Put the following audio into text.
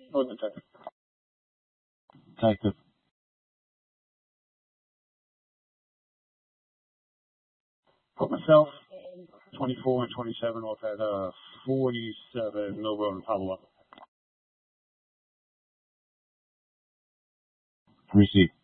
Or detective. Detective. Put myself 24 and 27 off at 47 Mill Road in Palo Alto. Receipt.